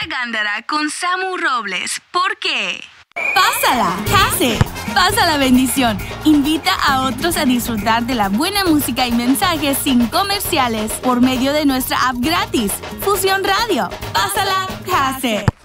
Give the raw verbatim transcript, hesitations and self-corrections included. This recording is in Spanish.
Gándara con Samu Robles. ¿Por qué? Pásala, Case. Pasa la bendición. Invita a otros a disfrutar de la buena música y mensajes sin comerciales por medio de nuestra app gratis. Fusión Radio. Pásala, Case.